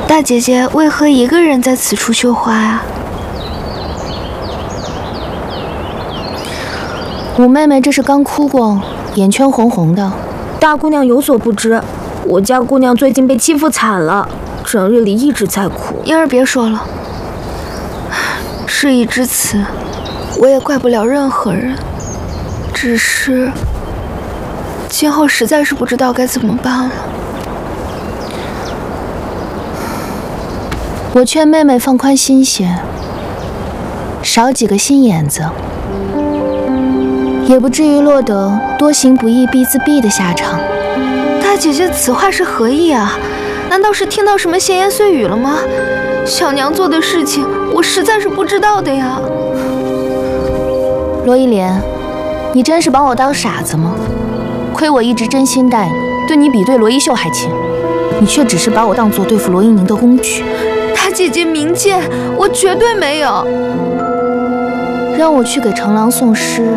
大姐姐为何一个人在此处绣花啊？ 五妹妹这是刚哭过，眼圈红红的。 大姑娘有所不知，我家姑娘最近被欺负惨了，整日里一直在哭。 英儿别说了，事已至此，我也怪不了任何人，只是今后实在是不知道该怎么办了。 我劝妹妹放宽心些，少几个心眼子，也不至于落得多行不义必自毙的下场。 大姐姐此话是何意啊？难道是听到什么闲言碎语了吗？小娘做的事情，我实在是不知道的呀。 罗一莲，你真是把我当傻子吗？亏我一直真心待你，对你比对罗一秀还亲，你却只是把我当作对付罗一宁的工具。 大姐姐明鉴，我绝对没有。 让我去给程郎送诗，